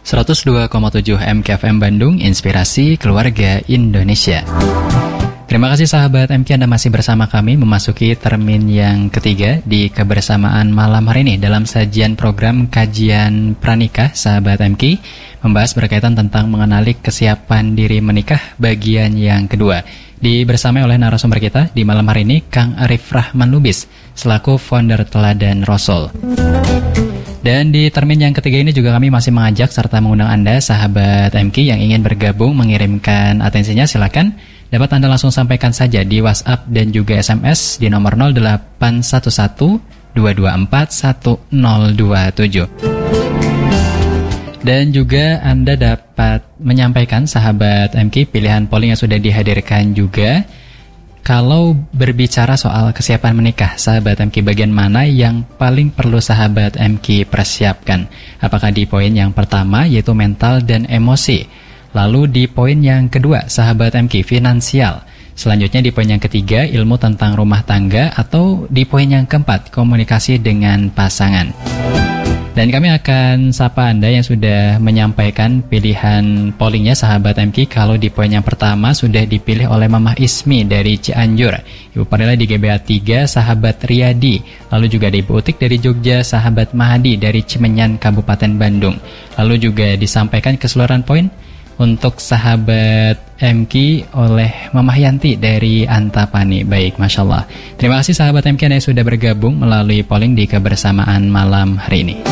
102,7 MKFM Bandung, Inspirasi Keluarga Indonesia. Terima kasih sahabat MK, Anda masih bersama kami memasuki termin yang ketiga di kebersamaan malam hari ini dalam sajian program Kajian Pranikah. Sahabat MK membahas berkaitan tentang mengenali kesiapan diri menikah bagian yang kedua. Dibersamai oleh narasumber kita di malam hari ini, Kang Arif Rahman Lubis selaku founder Teladan Rasul. Dan di termin yang ketiga ini juga kami masih mengajak serta mengundang Anda, sahabat MK, yang ingin bergabung mengirimkan atensinya, silakan dapat Anda langsung sampaikan saja di WhatsApp dan juga SMS di nomor 0811 224 1027. Dan juga Anda dapat menyampaikan, sahabat MK, pilihan polling yang sudah dihadirkan juga. Kalau berbicara soal kesiapan menikah, sahabat MK, bagian mana yang paling perlu sahabat MK persiapkan? Apakah di poin yang pertama, yaitu mental dan emosi? Lalu di poin yang kedua, sahabat MK, finansial. Selanjutnya di poin yang ketiga, ilmu tentang rumah tangga. Atau di poin yang keempat, komunikasi dengan pasangan. Dan kami akan sapa Anda yang sudah menyampaikan pilihan pollingnya, sahabat MK. Kalau di poin yang pertama sudah dipilih oleh Mamah Ismi dari Cianjur, Ibu Parila di GBA 3, sahabat Riyadi. Lalu juga ada Ibu Utik dari Jogja, sahabat Mahadi dari Cimenyan, Kabupaten Bandung. Lalu juga disampaikan keseluruhan poin untuk sahabat MK oleh Mamah Yanti dari Antapani. Baik, Masya Allah. Terima kasih sahabat MK yang sudah bergabung melalui polling di kebersamaan malam hari ini.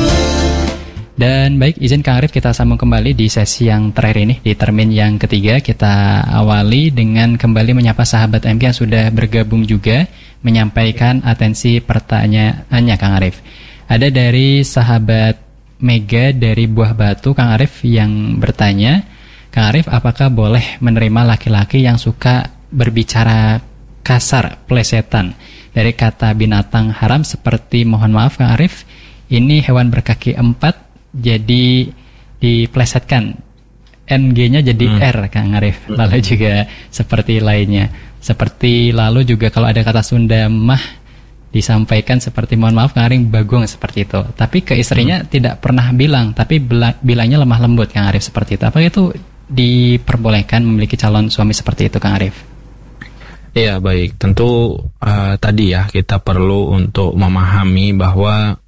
Dan baik, izin Kang Arif kita sambung kembali di sesi yang terakhir ini, di termin yang ketiga. Kita awali dengan kembali menyapa sahabat MK yang sudah bergabung juga menyampaikan atensi pertanyaannya, Kang Arif. Ada dari sahabat Mega dari Buah Batu, Kang Arif, yang bertanya, Kang Arif, apakah boleh menerima laki-laki yang suka berbicara kasar, plesetan, dari kata binatang haram seperti, mohon maaf Kang Arif, ini hewan berkaki 4, jadi diplesetkan, NG-nya jadi R, Kang Arif. Lalu juga seperti lainnya, seperti lalu juga kalau ada kata Sunda mah, disampaikan seperti mohon maaf Kang Arif, bagong, seperti itu. Tapi ke istrinya tidak pernah bilang, tapi bilangnya lemah lembut, Kang Arif, seperti itu. Apa itu diperbolehkan memiliki calon suami seperti itu, Kang Arif? Iya, baik. Tentu tadi ya kita perlu untuk memahami bahwa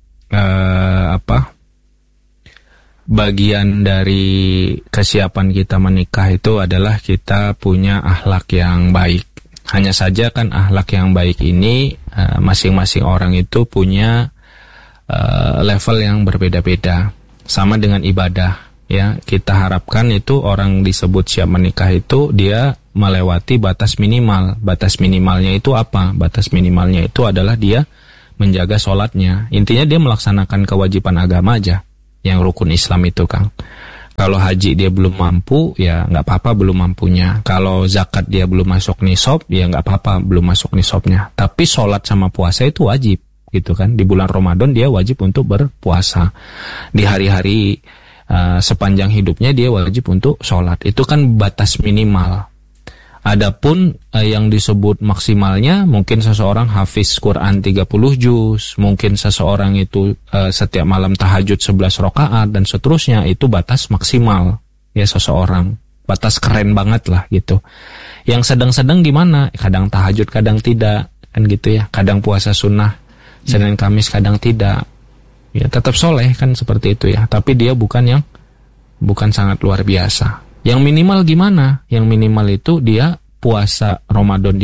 bagian dari kesiapan kita menikah itu adalah kita punya akhlak yang baik. Hanya saja kan akhlak yang baik ini masing-masing orang itu punya level yang berbeda-beda. Sama dengan ibadah, ya. Kita harapkan itu orang disebut siap menikah itu dia melewati batas minimal. Batas minimalnya itu apa? Batas minimalnya itu adalah dia menjaga sholatnya. Intinya dia melaksanakan kewajiban agama aja, yang rukun Islam itu, Kang. Kalau haji dia belum mampu, ya nggak apa-apa belum mampunya. Kalau zakat dia belum masuk nisab, ya nggak apa-apa belum masuk nisabnya. Tapi sholat sama puasa itu wajib, gitu kan. Di bulan Ramadan dia wajib untuk berpuasa. Di hari-hari sepanjang hidupnya dia wajib untuk sholat. Itu kan batas minimal. Adapun yang disebut maksimalnya, mungkin seseorang hafiz Quran 30 juz, mungkin seseorang itu setiap malam tahajud 11 rakaat dan seterusnya, itu batas maksimal ya seseorang. Batas keren banget lah gitu. Yang sedang-sedang gimana? Kadang tahajud, kadang tidak, kan gitu ya. Kadang puasa sunnah Senin Kamis, kadang tidak. Ya tetap soleh kan seperti itu ya. Tapi dia bukan sangat luar biasa. Yang minimal gimana? Yang minimal itu dia puasa Ramadan,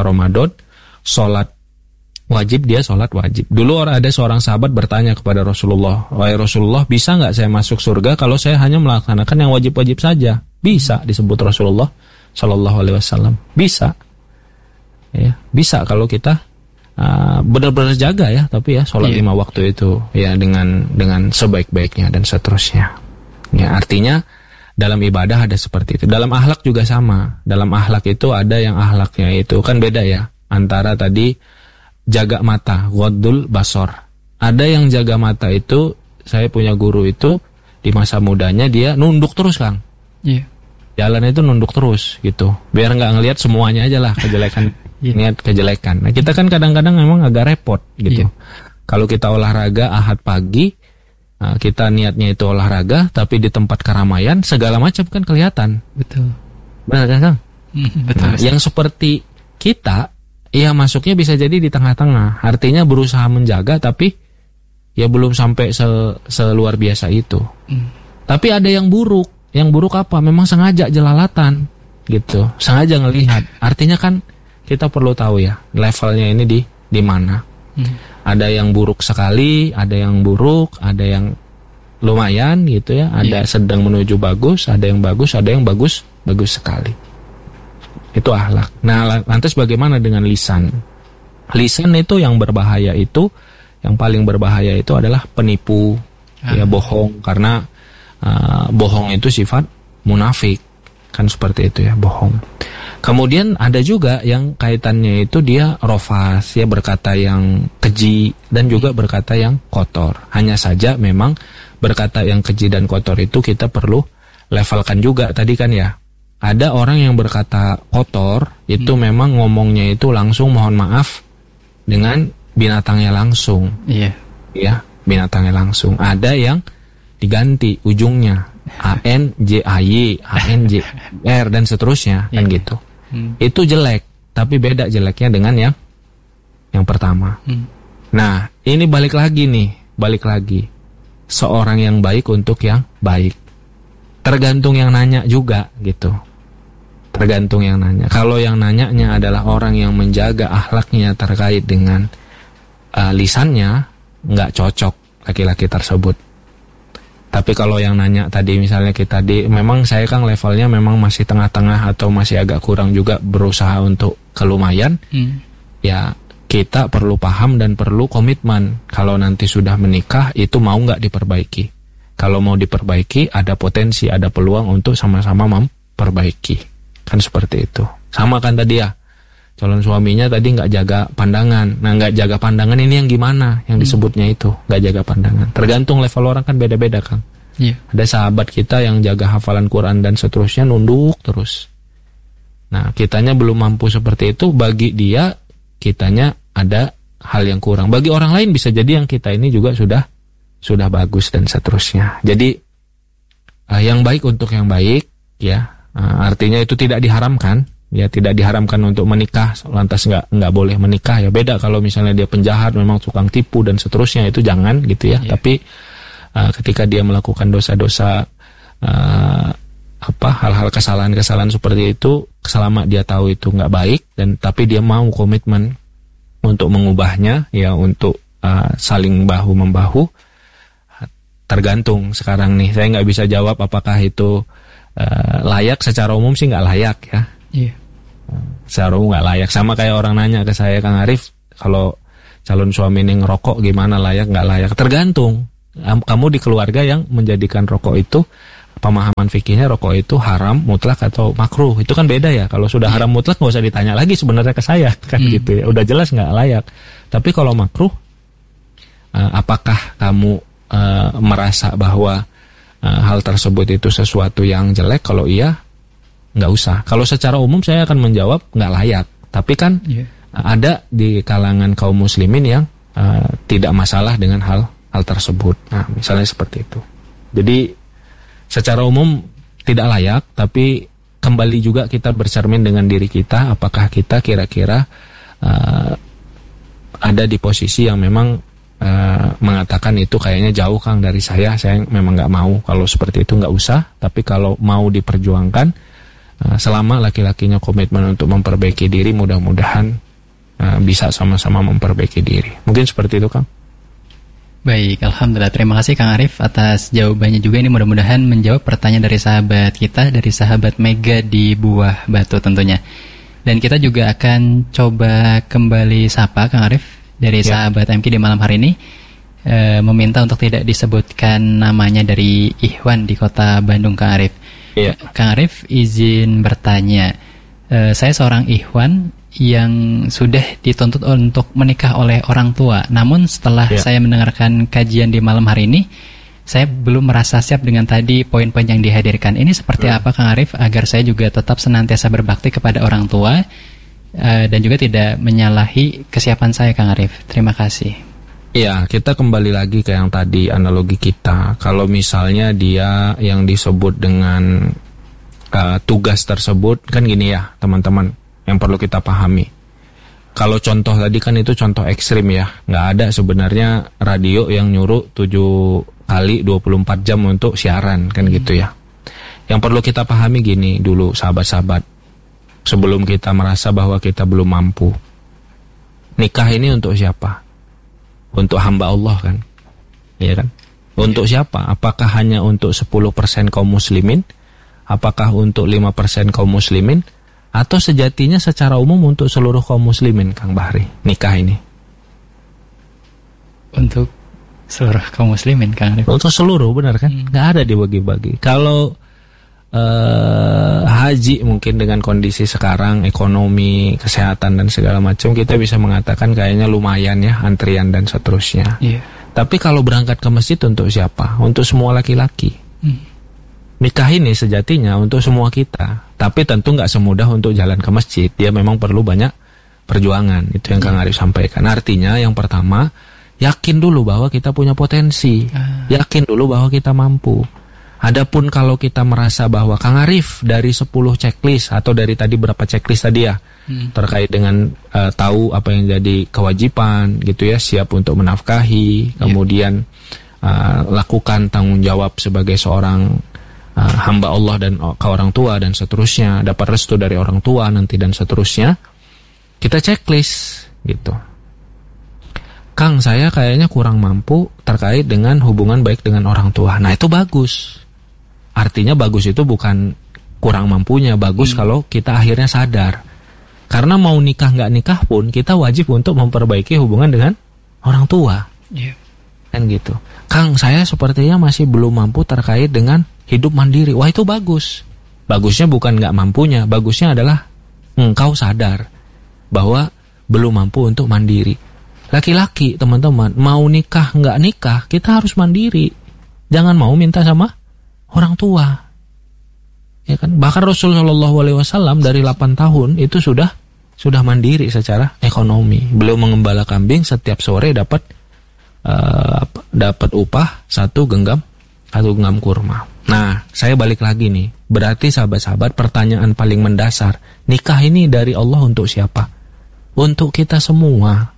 sholat wajib, dia sholat wajib. Dulu ada seorang sahabat bertanya kepada Rasulullah, wahai Rasulullah, bisa nggak saya masuk surga kalau saya hanya melaksanakan yang wajib-wajib saja? Bisa, disebut Rasulullah Shallallahu Alaihi Wasallam. Bisa, ya, bisa kalau kita benar-benar jaga ya, tapi ya sholat 5 waktu itu ya dengan sebaik-baiknya dan seterusnya. Ya, artinya dalam ibadah ada seperti itu. Dalam akhlak juga sama. Dalam akhlak itu ada yang akhlaknya itu kan beda ya. Antara tadi jaga mata, ghaddul basar. Ada yang jaga mata itu, saya punya guru itu di masa mudanya dia nunduk terus, Kang. Iya. Jalan itu nunduk terus gitu. Biar nggak ngelihat semuanya aja lah kejelekan. Niat kejelekan. Nah, kita kan kadang-kadang memang agak repot gitu. Kalau kita olahraga Ahad pagi, kita niatnya itu olahraga, tapi di tempat keramaian segala macam kan kelihatan. Betul. Benar kan, Kang? Betul. Nah, yang seperti kita, ya masuknya bisa jadi di tengah-tengah. Artinya berusaha menjaga, tapi ya belum sampai seluar biasa itu. Tapi ada yang buruk. Yang buruk apa? Memang sengaja jelalatan, gitu. Sengaja ngelihat. Artinya kan kita perlu tahu ya levelnya ini di mana. Ada yang buruk sekali, ada yang buruk, ada yang lumayan gitu ya, ada sedang menuju bagus, ada yang bagus, ada yang bagus sekali. Itu akhlak. Nah, lantas bagaimana dengan lisan? Lisan itu yang berbahaya itu, yang paling berbahaya itu adalah penipu, ya bohong, karena bohong itu sifat munafik, kan seperti itu ya, bohong. Kemudian ada juga yang kaitannya itu dia rofas, ya berkata yang keji dan juga berkata yang kotor. Hanya saja memang berkata yang keji dan kotor itu kita perlu levelkan juga tadi kan ya. Ada orang yang berkata kotor itu memang ngomongnya itu langsung mohon maaf dengan binatangnya langsung. Iya. Ya, binatangnya langsung. Ada yang diganti ujungnya ANJAY, ANJR dan seterusnya kan gitu. Itu jelek, tapi beda jeleknya dengan yang pertama. Nah, ini balik lagi. Seorang yang baik untuk yang baik. Tergantung yang nanya juga gitu. Tergantung yang nanya. Kalau yang nanyanya adalah orang yang menjaga akhlaknya terkait dengan lisannya, nggak cocok laki-laki tersebut. Tapi kalau yang nanya tadi misalnya memang saya kan levelnya memang masih tengah-tengah atau masih agak kurang juga berusaha untuk kelumayan, ya kita perlu paham dan perlu komitmen. Kalau nanti sudah menikah itu mau nggak diperbaiki. Kalau mau diperbaiki ada potensi, ada peluang untuk sama-sama memperbaiki. Kan seperti itu. Sama kan tadi ya, calon suaminya tadi nggak jaga pandangan. Nah, nggak jaga pandangan ini yang gimana? Yang disebutnya itu nggak jaga pandangan. Tergantung level orang kan beda-beda, Kang. Iya. Ada sahabat kita yang jaga hafalan Quran dan seterusnya nunduk terus. Nah, kitanya belum mampu seperti itu. Bagi dia, kitanya ada hal yang kurang. Bagi orang lain bisa jadi yang kita ini juga sudah bagus dan seterusnya. Jadi yang baik untuk yang baik, ya. Artinya itu tidak diharamkan. Ya, tidak diharamkan untuk menikah lantas nggak boleh menikah, ya beda kalau misalnya dia penjahat memang tukang tipu dan seterusnya, itu jangan gitu ya. Tapi ketika dia melakukan dosa-dosa hal-hal kesalahan seperti itu, selama dia tahu itu nggak baik dan tapi dia mau komitmen untuk mengubahnya, ya untuk saling bahu membahu. Tergantung sekarang nih, saya nggak bisa jawab apakah itu layak. Secara umum sih nggak layak ya. Iya. Secara umum nggak layak. Sama kayak orang nanya ke saya, Kang Arif, kalau calon suami ini ngerokok gimana, layak nggak layak? Tergantung. Kamu di keluarga yang menjadikan rokok itu, pemahaman fikihnya rokok itu haram mutlak atau makruh, itu kan beda ya. Kalau sudah haram mutlak nggak usah ditanya lagi sebenarnya ke saya kan gitu ya. Udah jelas nggak layak. Tapi kalau makruh, apakah kamu merasa bahwa hal tersebut itu sesuatu yang jelek? Kalau iya, nggak usah. Kalau secara umum saya akan menjawab nggak layak. Tapi kan ada di kalangan kaum muslimin yang tidak masalah dengan hal tersebut. Nah, misalnya seperti itu. Jadi secara umum tidak layak, tapi kembali juga kita bercermin dengan diri kita, apakah kita kira-kira ada di posisi yang memang mengatakan itu kayaknya jauh Kang dari saya memang nggak mau. Kalau seperti itu nggak usah. Tapi kalau mau diperjuangkan, selama laki-lakinya komitmen untuk memperbaiki diri, mudah-mudahan bisa sama-sama memperbaiki diri. Mungkin seperti itu, Kang. Baik, alhamdulillah. Terima kasih Kang Arif atas jawabannya juga. Ini mudah-mudahan menjawab pertanyaan dari sahabat kita, dari sahabat Mega di Buah Batu tentunya. Dan kita juga akan coba kembali sapa Kang Arif dari sahabat MK di malam hari ini. Meminta untuk tidak disebutkan namanya, dari Ikhwan di kota Bandung, Kang Arif. Kang Arif izin bertanya, saya seorang Ikhwan yang sudah dituntut untuk menikah oleh orang tua. Namun setelah saya mendengarkan kajian di malam hari ini, saya belum merasa siap dengan tadi poin-poin yang dihadirkan. Ini seperti apa Kang Arif agar saya juga tetap senantiasa berbakti kepada orang tua dan juga tidak menyalahi kesiapan saya, Kang Arif? Terima kasih. Ya, kita kembali lagi ke yang tadi analogi kita. Kalau misalnya dia yang disebut dengan tugas tersebut, kan gini ya teman-teman, yang perlu kita pahami. Kalau contoh tadi kan itu contoh ekstrim ya. Nggak ada sebenarnya radio yang nyuruh 7 kali 24 jam untuk siaran, kan gitu ya. Yang perlu kita pahami gini dulu sahabat-sahabat, sebelum kita merasa bahwa kita belum mampu. Nikah ini untuk siapa? Untuk hamba Allah kan, iya kan? Untuk siapa? Apakah hanya untuk 10% kaum muslimin? Apakah untuk 5% kaum muslimin? Atau sejatinya secara umum untuk seluruh kaum muslimin, Kang Bahri, nikah ini? Untuk seluruh kaum muslimin, Kang Arif. Untuk seluruh, benar kan? Nggak ada dibagi-bagi. Kalau haji mungkin dengan kondisi sekarang, ekonomi, kesehatan dan segala macam, kita bisa mengatakan kayaknya lumayan ya, antrian dan seterusnya. Tapi kalau berangkat ke masjid untuk siapa? Untuk semua laki-laki. Nikah ini sejatinya untuk semua kita. Tapi tentu nggak semudah untuk jalan ke masjid. Dia memang perlu banyak perjuangan. Itu yang Kang Arif sampaikan. Artinya yang pertama, yakin dulu bahwa kita punya potensi. Yakin dulu bahwa kita mampu. Adapun kalau kita merasa bahwa Kang Arif dari 10 checklist atau dari tadi berapa checklist tadi ya, terkait dengan tahu apa yang jadi kewajiban gitu ya, siap untuk menafkahi, kemudian lakukan tanggung jawab sebagai seorang hamba Allah dan ke orang tua dan seterusnya, dapat restu dari orang tua nanti dan seterusnya, kita checklist gitu. Kang, saya kayaknya kurang mampu terkait dengan hubungan baik dengan orang tua. Nah, itu bagus. Artinya bagus itu bukan kurang mampunya, bagus kalau kita akhirnya sadar. Karena mau nikah nggak nikah pun kita wajib untuk memperbaiki hubungan dengan orang tua. Kan gitu. Kang, saya sepertinya masih belum mampu terkait dengan hidup mandiri. Wah, itu bagus. Bagusnya bukan nggak mampunya, bagusnya adalah engkau sadar bahwa belum mampu untuk mandiri. Laki-laki, teman-teman, mau nikah nggak nikah, kita harus mandiri. Jangan mau minta sama orang tua, ya kan? Bahkan Rasulullah SAW dari 8 tahun itu sudah mandiri secara ekonomi. Beliau mengembala kambing, setiap sore dapat upah satu genggam kurma. Nah, saya balik lagi nih. Berarti sahabat-sahabat, pertanyaan paling mendasar, nikah ini dari Allah untuk siapa? Untuk kita semua.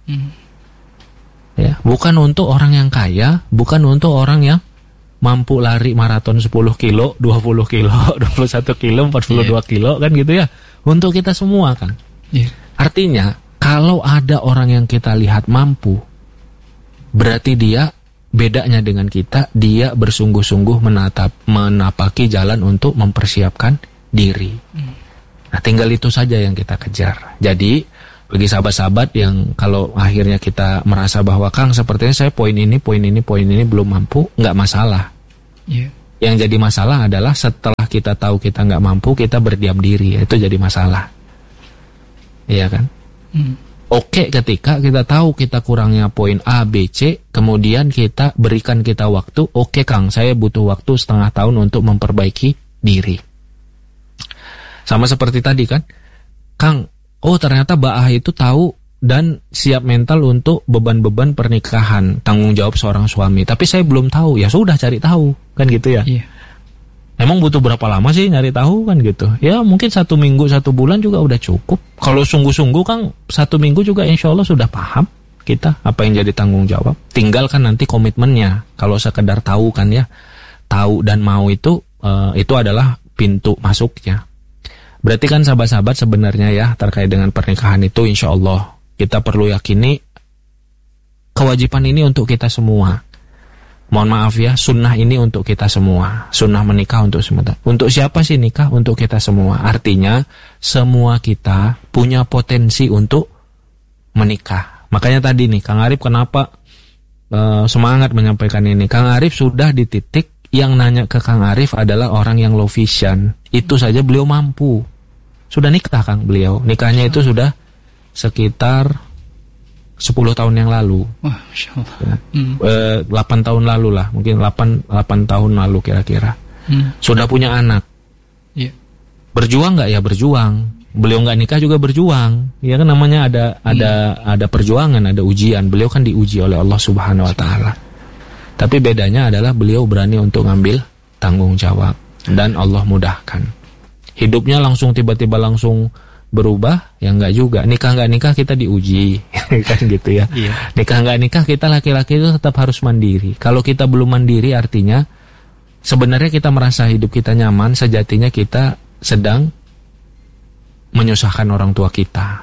Ya, bukan untuk orang yang kaya, bukan untuk orang yang mampu lari maraton 10 kilo, 20 kilo, 21 kilo, 42 kilo, kan gitu ya. Untuk kita semua kan. Artinya, kalau ada orang yang kita lihat mampu, berarti dia, bedanya dengan kita, dia bersungguh-sungguh menapaki jalan untuk mempersiapkan diri. Nah, tinggal itu saja yang kita kejar. Jadi, bagi sahabat-sahabat yang kalau akhirnya kita merasa bahwa Kang, sepertinya saya poin ini belum mampu, nggak masalah. Yang jadi masalah adalah setelah kita tahu kita nggak mampu, kita berdiam diri, itu jadi masalah. Iya kan? Oke, ketika kita tahu kita kurangnya poin A, B, C, kemudian kita berikan kita waktu. Oke Kang, saya butuh waktu setengah tahun untuk memperbaiki diri. Sama seperti tadi kan, Kang, oh ternyata Ba'ah itu tahu dan siap mental untuk beban-beban pernikahan, tanggung jawab seorang suami. Tapi saya belum tahu, ya sudah cari tahu, kan gitu ya. Emang butuh berapa lama sih nyari tahu, kan gitu. Ya mungkin 1 minggu, 1 bulan juga udah cukup. Kalau sungguh-sungguh Kang, 1 minggu juga insya Allah sudah paham kita apa yang jadi tanggung jawab. Tinggal kan nanti komitmennya. Kalau sekedar tahu kan ya, tahu dan mau itu adalah pintu masuknya. Berarti kan sahabat-sahabat sebenarnya ya terkait dengan pernikahan itu insya Allah kita perlu yakini kewajiban ini untuk kita semua. Mohon maaf ya, sunnah ini untuk kita semua. Sunnah menikah untuk semua. Untuk siapa sih nikah? Untuk kita semua. Artinya semua kita punya potensi untuk menikah. Makanya tadi nih Kang Arif kenapa semangat menyampaikan ini. Kang Arif sudah di titik yang nanya ke Kang Arif adalah orang yang low vision. Itu saja beliau mampu. Sudah nikah Kang beliau. Nikahnya itu sudah sekitar 10 tahun yang lalu. Wah, Masya Allah. 8 tahun lalu lah. Mungkin 8 tahun lalu kira-kira. Sudah punya anak. Berjuang gak ya? Berjuang. Beliau nggak nikah juga berjuang. Ya kan, namanya ada perjuangan, ada ujian. Beliau kan diuji oleh Allah Subhanahu wa taala. Tapi bedanya adalah beliau berani untuk ngambil tanggung jawab dan Allah mudahkan. Hidupnya langsung tiba-tiba langsung berubah, ya enggak juga. Nikah nggak nikah kita diuji, kan gitu ya. Iya. Nikah nggak nikah kita laki-laki itu tetap harus mandiri. Kalau kita belum mandiri artinya sebenarnya kita merasa hidup kita nyaman, sejatinya kita sedang menyusahkan orang tua kita.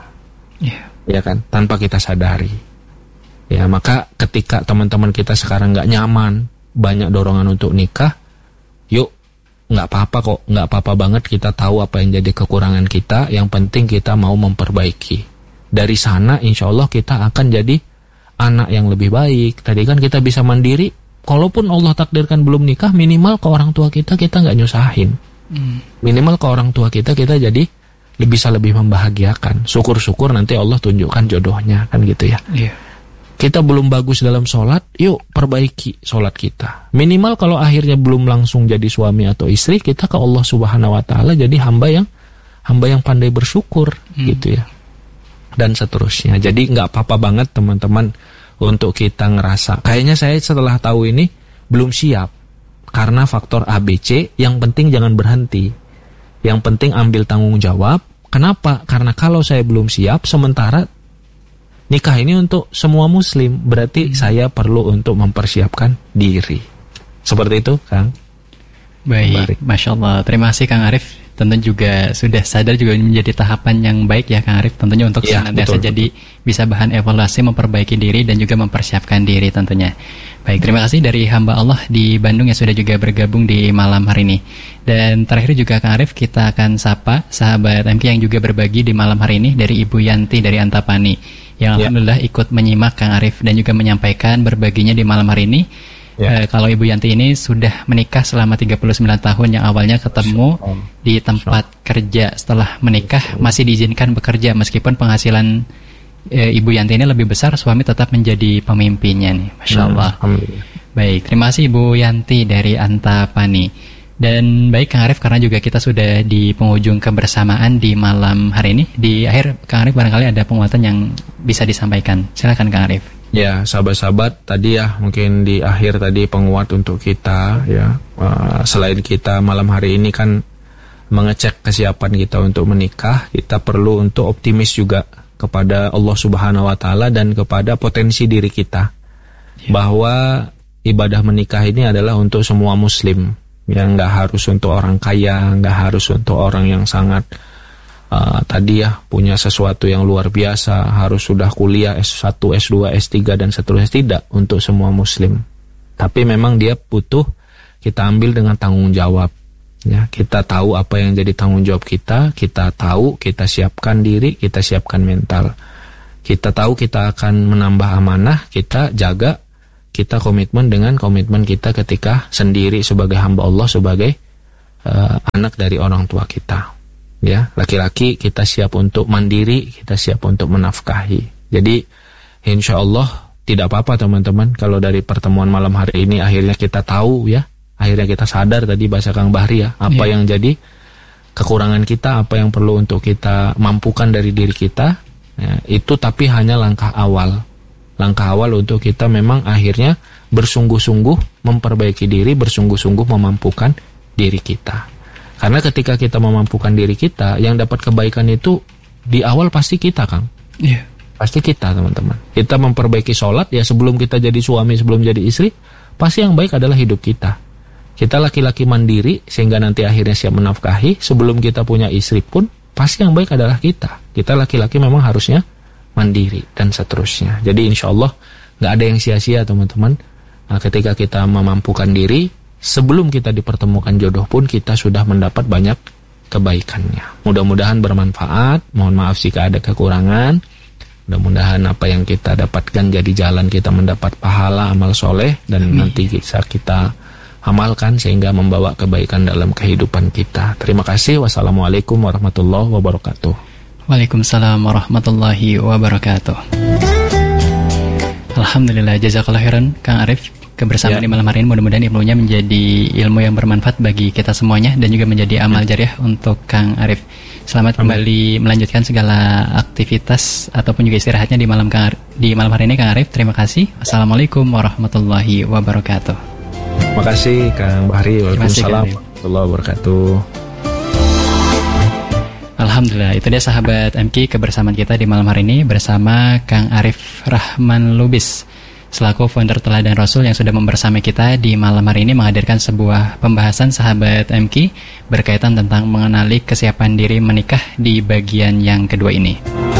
Ya kan, tanpa kita sadari. Ya, maka ketika teman-teman kita sekarang nggak nyaman, banyak dorongan untuk nikah, yuk, nggak apa-apa kok, nggak apa-apa banget, kita tahu apa yang jadi kekurangan kita, yang penting kita mau memperbaiki. Dari sana insya Allah kita akan jadi anak yang lebih baik. Tadi kan kita bisa mandiri, kalaupun Allah takdirkan belum nikah, minimal ke orang tua kita nggak nyusahin. Minimal ke orang tua kita jadi bisa lebih membahagiakan. Syukur-syukur nanti Allah tunjukkan jodohnya, kan gitu ya. Iya. Kita belum bagus dalam sholat, yuk perbaiki sholat kita. Minimal kalau akhirnya belum langsung jadi suami atau istri, kita ke Allah Subhanahu wa taala jadi hamba yang pandai bersyukur, gitu ya. Dan seterusnya. Jadi nggak apa-apa banget teman-teman untuk kita ngerasa kayaknya saya setelah tahu ini belum siap karena faktor ABC. Yang penting jangan berhenti. Yang penting ambil tanggung jawab. Kenapa? Karena kalau saya belum siap, sementara nikah ini untuk semua muslim, berarti saya perlu untuk mempersiapkan diri. Seperti itu, Kang. Baik, Masya Allah. Terima kasih Kang Arif. Tentu juga sudah sadar juga menjadi tahapan yang baik ya Kang Arif. Tentunya untuk senantiasa jadi bisa bahan evaluasi, memperbaiki diri dan juga mempersiapkan diri tentunya. Baik, terima kasih dari hamba Allah di Bandung yang sudah juga bergabung di malam hari ini. Dan terakhir juga Kang Arif, kita akan sapa sahabat MK yang juga berbagi di malam hari ini dari Ibu Yanti dari Antapani, yang alhamdulillah ikut menyimak Kang Arif dan juga menyampaikan berbaginya di malam hari ini. Kalau Ibu Yanti ini sudah menikah selama 39 tahun, yang awalnya ketemu di tempat kerja, setelah menikah masih diizinkan bekerja meskipun penghasilan Ibu Yanti ini lebih besar, suami tetap menjadi pemimpinnya nih. Masya Allah. Baik, terima kasih Ibu Yanti dari Antapani. Dan baik Kang Arif, karena juga kita sudah di penghujung kebersamaan di malam hari ini, di akhir Kang Arif barangkali ada penguatan yang bisa disampaikan. Silakan Kang Arif. Ya, sahabat-sahabat, tadi ya mungkin di akhir tadi penguat untuk kita ya. Selain kita malam hari ini kan mengecek kesiapan kita untuk menikah, kita perlu untuk optimis juga kepada Allah Subhanahu wa taala dan kepada potensi diri kita. Bahwa ibadah menikah ini adalah untuk semua muslim. Yang nggak harus untuk orang kaya, nggak harus untuk orang yang sangat tadi ya punya sesuatu yang luar biasa, harus sudah kuliah S1, S2, S3 dan seterusnya. Tidak, untuk semua muslim. Tapi memang dia butuh kita ambil dengan tanggung jawab. Ya, kita tahu apa yang jadi tanggung jawab kita tahu, kita siapkan diri, kita siapkan mental. Kita tahu kita akan menambah amanah, kita jaga, kita komitmen dengan komitmen kita ketika sendiri sebagai hamba Allah, sebagai anak dari orang tua kita. Ya, laki-laki kita siap untuk mandiri, kita siap untuk menafkahi. Jadi insya Allah tidak apa-apa teman-teman kalau dari pertemuan malam hari ini akhirnya kita tahu ya, akhirnya kita sadar tadi bahasa Kang Bahri ya, apa yang jadi kekurangan kita, apa yang perlu untuk kita mampukan dari diri kita ya, itu tapi hanya langkah awal untuk kita memang akhirnya bersungguh-sungguh memperbaiki diri, bersungguh-sungguh memampukan diri kita. Karena ketika kita memampukan diri kita, yang dapat kebaikan itu di awal pasti kita, Kang. Iya. Pasti kita, teman-teman. Kita memperbaiki sholat, ya sebelum kita jadi suami, sebelum jadi istri, pasti yang baik adalah hidup kita. Kita laki-laki mandiri, sehingga nanti akhirnya siap menafkahi. Sebelum kita punya istri pun, pasti yang baik adalah kita. Kita laki-laki memang harusnya mandiri, dan seterusnya. Jadi insya Allah, nggak ada yang sia-sia, teman-teman. Nah, ketika kita memampukan diri, sebelum kita dipertemukan jodoh pun kita sudah mendapat banyak kebaikannya. Mudah-mudahan bermanfaat. Mohon maaf jika ada kekurangan. Mudah-mudahan apa yang kita dapatkan jadi jalan kita mendapat pahala amal soleh, dan nanti bisa kita amalkan sehingga membawa kebaikan dalam kehidupan kita. Terima kasih. Wassalamualaikum warahmatullahi wabarakatuh. Waalaikumsalam warahmatullahi wabarakatuh. Alhamdulillah, jazakallahu khairan Kang Arif kebersamaan di malam hari ini. Mudah-mudahan ilmunya menjadi ilmu yang bermanfaat bagi kita semuanya dan juga menjadi amal jariah untuk Kang Arif. Selamat kembali melanjutkan segala aktivitas ataupun juga istirahatnya di malam hari ini Kang Arif. Terima kasih. Assalamualaikum warahmatullahi wabarakatuh. Terima kasih Kang Bahri. Waalaikumsalam warahmatullahi wabarakatuh. Alhamdulillah, itu dia sahabat MK kebersamaan kita di malam hari ini bersama Kang Arif Rahman Lubis selaku founder Teladan Rasul yang sudah membersamai kita di malam hari ini menghadirkan sebuah pembahasan sahabat MK berkaitan tentang mengenali kesiapan diri menikah di bagian yang kedua ini.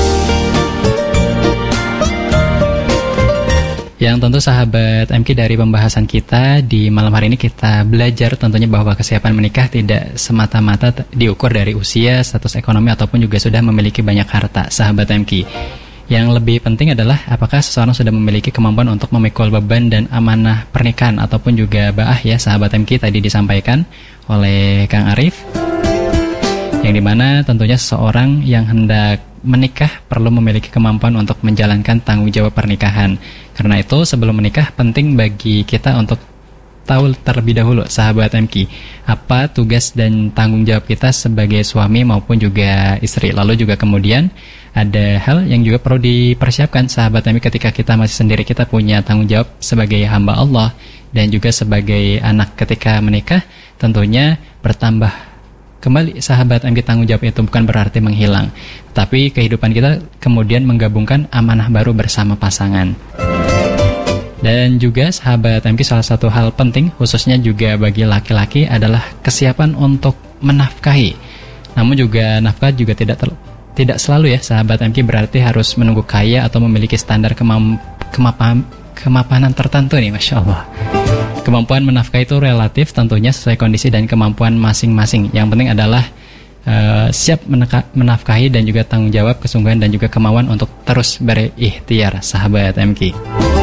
Yang tentu sahabat MK dari pembahasan kita di malam hari ini kita belajar tentunya bahwa kesiapan menikah tidak semata-mata diukur dari usia, status ekonomi ataupun juga sudah memiliki banyak harta sahabat MK. Yang lebih penting adalah apakah seseorang sudah memiliki kemampuan untuk memikul beban dan amanah pernikahan ataupun juga ba'ah ya sahabat MK tadi disampaikan oleh Kang Arif. Yang dimana tentunya seseorang yang hendak menikah perlu memiliki kemampuan untuk menjalankan tanggung jawab pernikahan. Karena itu sebelum menikah penting bagi kita untuk tahu terlebih dahulu sahabat MK apa tugas dan tanggung jawab kita sebagai suami maupun juga istri. Lalu juga kemudian ada hal yang juga perlu dipersiapkan sahabat MK ketika kita masih sendiri, kita punya tanggung jawab sebagai hamba Allah dan juga sebagai anak ketika menikah tentunya bertambah kembali sahabat MK. Tanggung jawab itu bukan berarti menghilang, tapi kehidupan kita kemudian menggabungkan amanah baru bersama pasangan. Dan juga sahabat MK salah satu hal penting khususnya juga bagi laki-laki adalah kesiapan untuk menafkahi. Namun juga nafkah juga tidak selalu ya sahabat MK berarti harus menunggu kaya atau memiliki standar kemapanan tertentu nih, Masya Allah. Kemampuan menafkahi itu relatif tentunya sesuai kondisi dan kemampuan masing-masing. Yang penting adalah siap menafkahi dan juga tanggung jawab, kesungguhan dan juga kemauan untuk terus berikhtiar sahabat MK.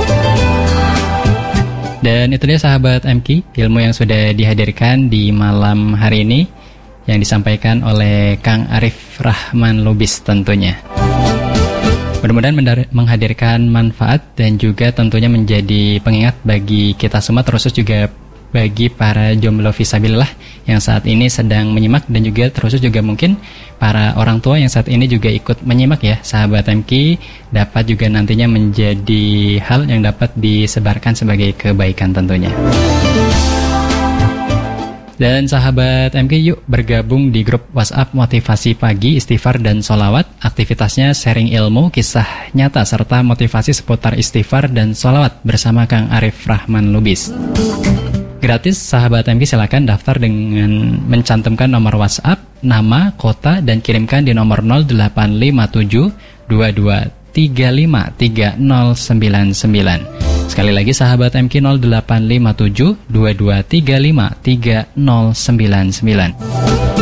Dan itu dia sahabat MK ilmu yang sudah dihadirkan di malam hari ini yang disampaikan oleh Kang Arif Rahman Lubis tentunya. Mudah-mudahan menghadirkan manfaat dan juga tentunya menjadi pengingat bagi kita semua, terkhusus juga bagi para jomblo fisabilillah yang saat ini sedang menyimak dan juga terkhusus juga mungkin para orang tua yang saat ini juga ikut menyimak ya sahabat MK, dapat juga nantinya menjadi hal yang dapat disebarkan sebagai kebaikan tentunya. Dan sahabat MK yuk bergabung di grup WhatsApp Motivasi Pagi, Istighfar dan Sholawat. Aktivitasnya sharing ilmu, kisah nyata, serta motivasi seputar istighfar dan sholawat bersama Kang Arif Rahman Lubis. Gratis sahabat MK silakan daftar dengan mencantumkan nomor WhatsApp, nama, kota, dan kirimkan di nomor 0857 2235 3099. Sekali lagi sahabat MK 0857 2235 3099.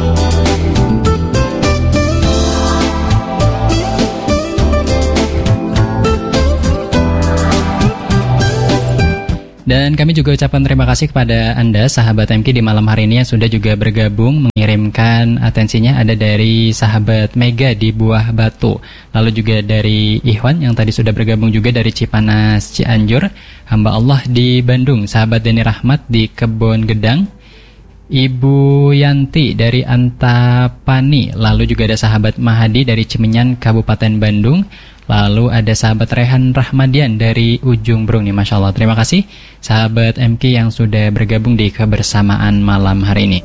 Dan kami juga ucapkan terima kasih kepada Anda sahabat MK di malam hari ini yang sudah juga bergabung mengirimkan atensinya. Ada dari sahabat Mega di Buah Batu, lalu juga dari Ikhwan yang tadi sudah bergabung juga dari Cipanas Cianjur, hamba Allah di Bandung, sahabat Deni Rahmat di Kebon Gedang, Ibu Yanti dari Antapani, lalu juga ada sahabat Mahadi dari Cimenyan Kabupaten Bandung. Lalu ada sahabat Rehan Rahmadian dari Ujung Berung nih, Masya Allah. Terima kasih sahabat MK yang sudah bergabung di kebersamaan malam hari ini.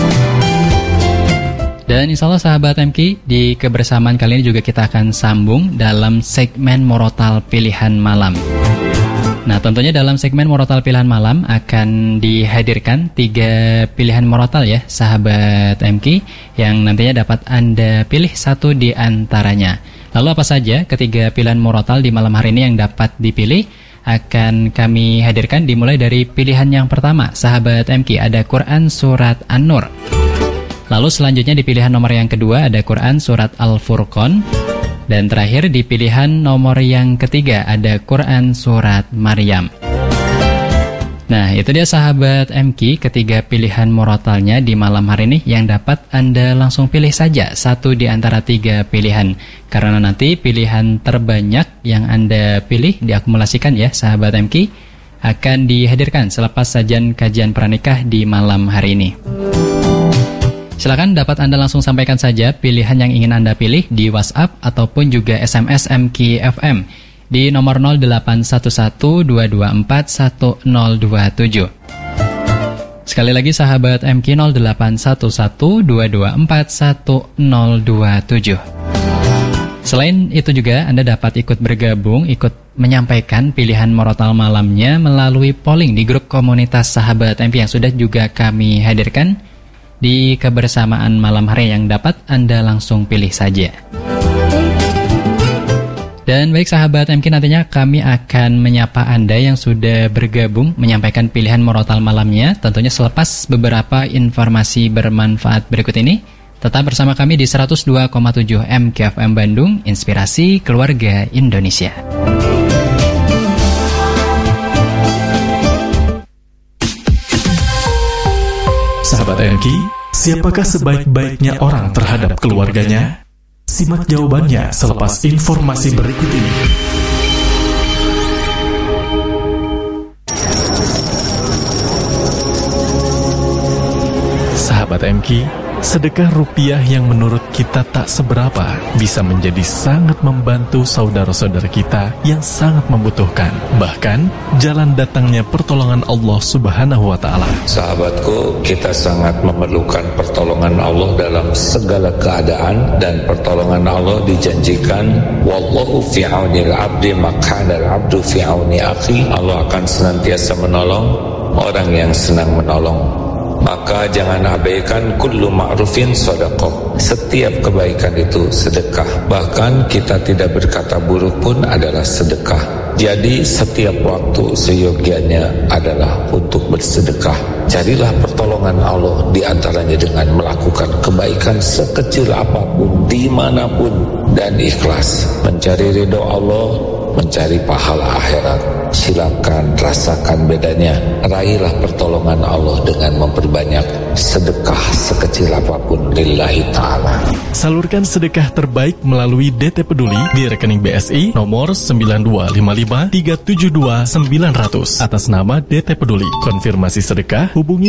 Dan insya Allah sahabat MK di kebersamaan kali ini juga kita akan sambung dalam segmen Murotal Pilihan Malam. Nah tentunya dalam segmen Murotal Pilihan Malam akan dihadirkan 3 pilihan murotal ya sahabat MK yang nantinya dapat Anda pilih satu di antaranya. Lalu apa saja ketiga pilihan murotal di malam hari ini yang dapat dipilih akan kami hadirkan dimulai dari pilihan yang pertama sahabat MK, ada Quran Surat An-Nur. Lalu selanjutnya di pilihan nomor yang kedua ada Quran Surat Al-Furqan. Dan terakhir di pilihan nomor yang ketiga ada Quran Surat Maryam. Nah itu dia sahabat MK ketiga pilihan murotalnya di malam hari ini yang dapat Anda langsung pilih saja satu di antara 3 pilihan. Karena nanti pilihan terbanyak yang Anda pilih diakumulasikan ya sahabat MK akan dihadirkan selepas sajian kajian pranikah di malam hari ini. Silakan dapat Anda langsung sampaikan saja pilihan yang ingin Anda pilih di WhatsApp ataupun juga SMS MK FM di nomor 0811-224-1027. Sekali lagi sahabat MK 0811-224-1027. Selain itu juga Anda dapat ikut bergabung, ikut menyampaikan pilihan murotal malamnya melalui polling di grup komunitas sahabat MP yang sudah juga kami hadirkan di kebersamaan malam hari yang dapat Anda langsung pilih saja. Dan baik sahabat MK, nantinya kami akan menyapa Anda yang sudah bergabung menyampaikan pilihan murotal malamnya, tentunya selepas beberapa informasi bermanfaat berikut ini. Tetap bersama kami di 102,7 MKFM Bandung, Inspirasi Keluarga Indonesia. Sahabat MK, siapakah sebaik-baiknya orang terhadap keluarganya? Simak jawabannya selepas informasi berikut ini. Sahabat MK, sedekah rupiah yang menurut kita tak seberapa bisa menjadi sangat membantu saudara-saudara kita yang sangat membutuhkan. Bahkan, jalan datangnya pertolongan Allah Subhanahu wa Ta'ala. Sahabatku, kita sangat memerlukan pertolongan Allah dalam segala keadaan, dan pertolongan Allah dijanjikan, wallahu fi aunil abdi makana al-abdu fi auni akhi. Allah akan senantiasa menolong orang yang senang menolong. Maka jangan abaikan kullu ma'rufin sedekah. Setiap kebaikan itu sedekah. Bahkan kita tidak berkata buruk pun adalah sedekah. Jadi setiap waktu seyogianya adalah untuk bersedekah. Carilah pertolongan Allah di antaranya dengan melakukan kebaikan sekecil apapun, dimanapun, dan ikhlas. Mencari ridho Allah, mencari pahala akhirat. Silakan rasakan bedanya. Raihlah pertolongan Allah dengan memperbanyak sedekah sekecil apapun lillahi ta'ala. Salurkan sedekah terbaik melalui DT Peduli di rekening BSI nomor 9255372900 atas nama DT Peduli. Konfirmasi sedekah hubungi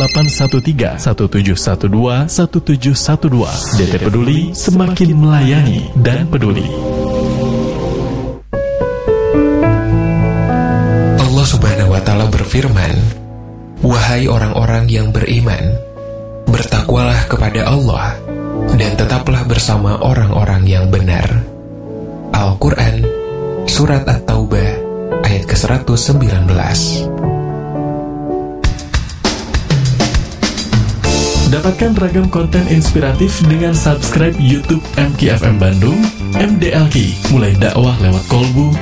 0813-1712-1712. DT Peduli, semakin melayani dan peduli. Allah Subhanahu wa Ta'ala berfirman, wahai orang-orang yang beriman, bertakwalah kepada Allah dan tetaplah bersama orang-orang yang benar. Al-Quran, Surat At-Taubah, ayat ke-119. Dapatkan ragam konten inspiratif dengan subscribe YouTube MKFM Bandung, MDLK, mulai dakwah lewat kolbu,